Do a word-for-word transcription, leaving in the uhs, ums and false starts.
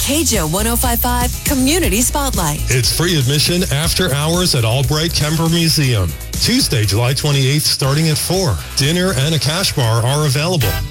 K J O one oh five point five Community Spotlight. It's free admission after hours at Albright Kemper Museum. Tuesday, July twenty-eighth, starting at four. Dinner and a cash bar are available.